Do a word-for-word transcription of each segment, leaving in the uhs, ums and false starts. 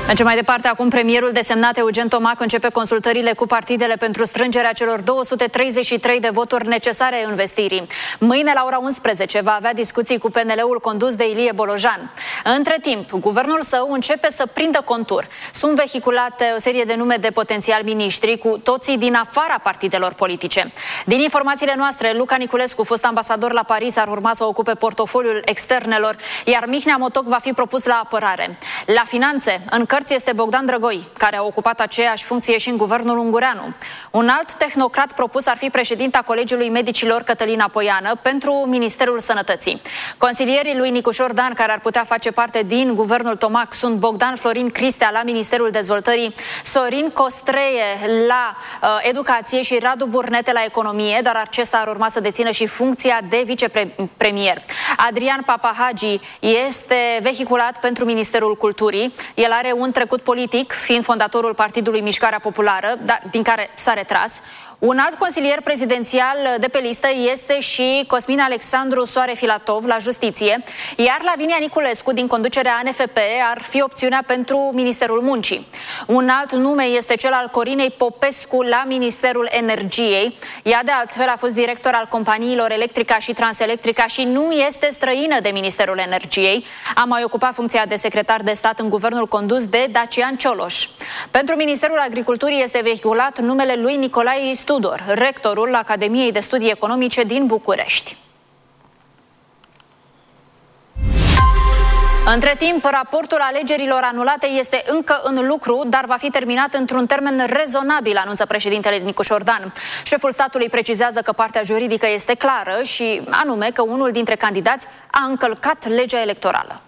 Mergem mai departe. Acum premierul desemnat Eugen Tomac începe consultările cu partidele pentru strângerea celor două sute treizeci și trei de voturi necesare investirii. Mâine la ora unsprezece va avea discuții cu P N L-ul condus de Ilie Bolojan. Între timp, guvernul său începe să prindă contur. Sunt vehiculate o serie de nume de potențiali miniștri, cu toții din afara partidelor politice. Din informațiile noastre, Luca Niculescu, fost ambasador la Paris, ar urma să ocupe portofoliul externelor, iar Mihnea Motoc va fi propus la apărare. La finanțe, în cărți este Bogdan Drăgoi, care a ocupat aceeași funcție și în guvernul Ungureanu. Un alt tehnocrat propus ar fi președinta Colegiului Medicilor, Cătălina Poiană, pentru Ministerul Sănătății. Consilierii lui Nicușor Dan, care ar putea face parte din guvernul Tomac, sunt Bogdan Florin Cristea la Ministerul Dezvoltării, Sorin Costreie la uh, Educație și Radu Burnete la Economie, dar acesta ar urma să dețină și funcția de vicepremier. Adrian Papahagi este vehiculat pentru Ministerul Culturii. El are un trecut politic, fiind fondatorul Partidului Mișcarea Populară, dar din care s-a retras. Un alt consilier prezidențial de pe listă este și Cosmin Alexandru Soare Filatov la Justiție, iar Lavinia Niculescu din conducerea A N F P ar fi opțiunea pentru Ministerul Muncii. Un alt nume este cel al Corinei Popescu la Ministerul Energiei. Ea de altfel a fost director al companiilor Electrica și Transelectrica și nu este străină de Ministerul Energiei. A mai ocupat funcția de secretar de stat în guvernul condus de Dacian Cioloș. Pentru Ministerul Agriculturii este vehiculat numele lui Nicolae Tudor, rectorul Academiei de Studii Economice din București. Între timp, raportul alegerilor anulate este încă în lucru, dar va fi terminat într-un termen rezonabil, anunță președintele Nicușor Dan. Șeful statului precizează că partea juridică este clară și anume că unul dintre candidați a încălcat legea electorală.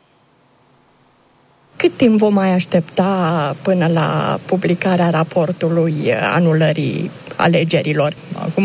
Cât timp vom mai aștepta până la publicarea raportului anulării alegerilor? Acum,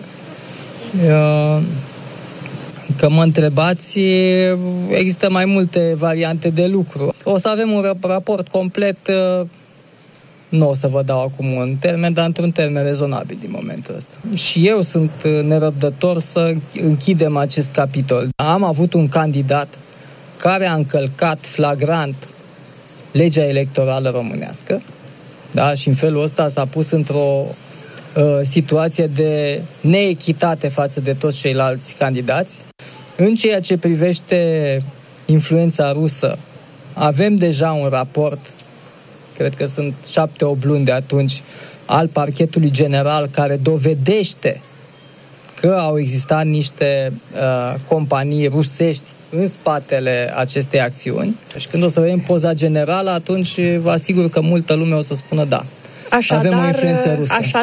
că mă întrebați, există mai multe variante de lucru. O să avem un raport complet, nu o să vă dau acum un termen, dar într-un termen rezonabil din momentul ăsta. Și eu sunt nerăbdător să închidem acest capitol. Am avut un candidat care a încălcat flagrant legea electorală românească, da? Și în felul ăsta s-a pus într-o uh, situație de neechitate față de toți ceilalți candidați. În ceea ce privește influența rusă, avem deja un raport, cred că sunt șapte-opt luni de atunci, al Parchetului General, care dovedește că au existat niște uh, companii rusești în spatele acestei acțiuni. Și când o să vedem poza generală, atunci vă asigur că multă lume o să spună da. Așadar, avem o influență rusă. Așa...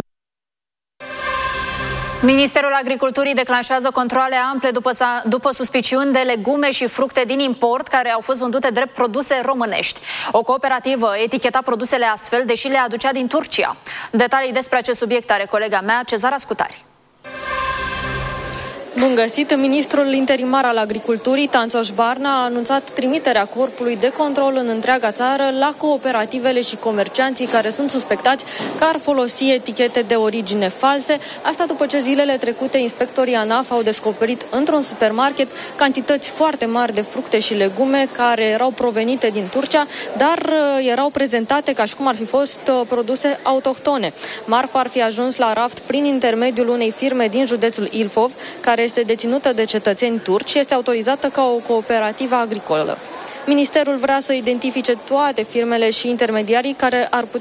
Ministerul Agriculturii declanșează controale ample după, după suspiciuni de legume și fructe din import care au fost vândute drept produse românești. O cooperativă eticheta produsele astfel, deși le aducea din Turcia. Detalii despre acest subiect are colega mea, Cezara Scutari. Bun găsit! Ministrul interimar al Agriculturii, Tanțoș Barna, a anunțat trimiterea corpului de control în întreaga țară la cooperativele și comercianții care sunt suspectați că ar folosi etichete de origine false. Asta după ce zilele trecute inspectorii ANAF au descoperit într-un supermarket cantități foarte mari de fructe și legume care erau provenite din Turcia, dar erau prezentate ca și cum ar fi fost produse autohtone. Marfa ar fi ajuns la raft prin intermediul unei firme din județul Ilfov, care este deținută de cetățeni turci și este autorizată ca o cooperativă agricolă. Ministerul vrea să identifice toate firmele și intermediarii care ar putea